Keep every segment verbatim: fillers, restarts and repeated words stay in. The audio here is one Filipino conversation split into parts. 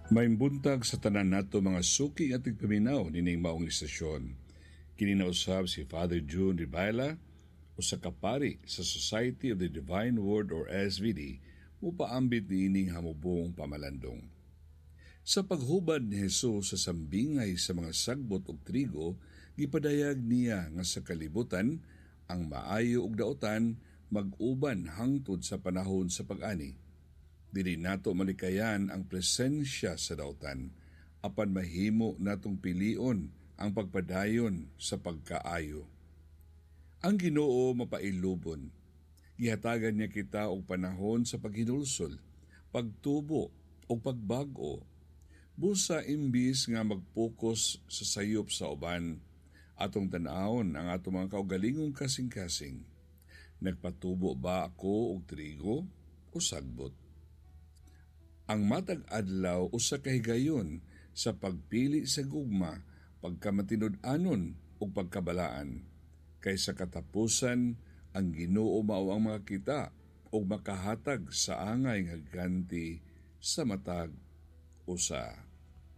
May buntag sa tanan nato mga suki at tigpaminaw nining maong istasyon. Kininausab si Father June Ribala o sa kapari sa Society of the Divine Word or S V D mupaambit niining hamubong pamalandong. Sa paghubad ni Jesus sa sambingay sa mga sagbot og trigo, gipadayag niya nga sa kalibutan ang maayo ug daotan mag-uban hangtod sa panahon sa pag-ani. Dili nato malikayan ang presensya sa daotan, apan mahimo natong pilion ang pagpadayon sa pagkaayo. Ang Ginoo mapailubon, gihatagan niya kita og panahon sa paghinulsol, pagtubo o pagbago. Busa imbis nga mag-focus sa sayop sa uban, atong tanawon ang atong mga kaugalingong kasing-kasing. Nagpatubo ba ako og trigo o sagbot? Ang matag adlaw usa ka higayon sa pagpili sa gugma, pagkamatinud-anon ug pagkabalaan. Kaysa katapusan, ang Ginoo mao ang mga kita ug makahatag sa angay nga ganti sa matag usa.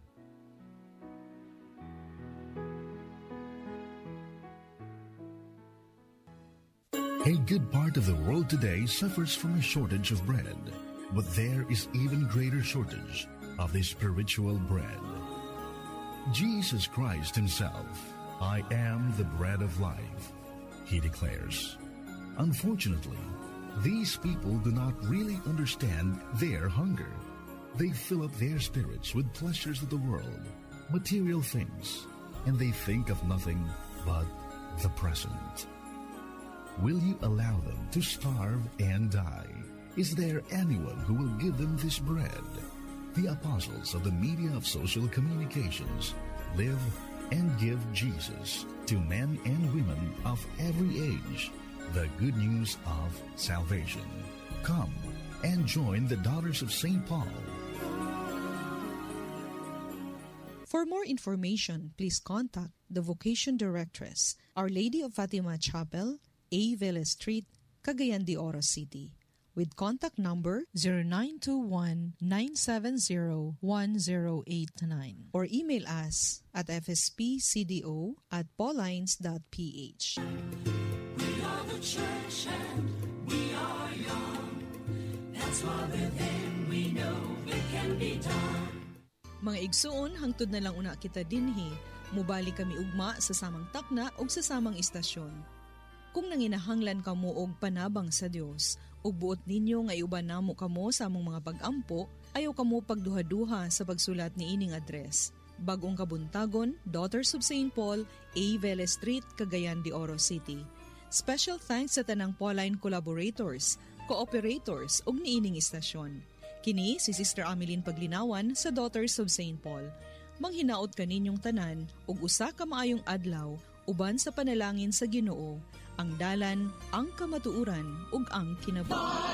A good part of the world today suffers from a shortage of bread, but there is even greater shortage of the spiritual bread. Jesus Christ himself, I am the bread of life, he declares. Unfortunately, these people do not really understand their hunger. They fill up their spirits with pleasures of the world, material things, and they think of nothing but the present. Will you allow them to starve and die? Is there anyone who will give them this bread? The apostles of the media of social communications live and give Jesus to men and women of every age, the good news of salvation. Come and join the Daughters of Saint Paul. For more information, please contact the Vocation Directress, Our Lady of Fatima Chapel, A. Vela Street, Cagayan de Oro City, with contact number zero nine two one, nine seven zero, one zero eight nine or email us at f s p c d o at paulines dot p h. We are the church and we are young. That's why within we know it can be done. Mga igsuon, hangtod na lang una kita dinhi, mubali kami ugma sa samang takna o sa samang istasyon. Kung nanginahanglan kamo og panabang sa Dios, ug buot ninyo nga iuban namo kamo sa among mga pag-ampo, ayaw kamo pagduha-duha sa pagsulat ni ining address. Bagong Kabuntagon, Daughters of Saint Paul, A. Vela Street, Cagayan de Oro City. Special thanks sa tanang Pauline collaborators, cooperators ug niining istasyon. Kini si Sister Ameline Paglinawan sa Daughters of Saint Paul. Manghinaot kaninyong tanan ug usa ka maayong adlaw uban sa panalangin sa Ginoo, ang dalan, ang kamatuuran ug ang kinabuhi.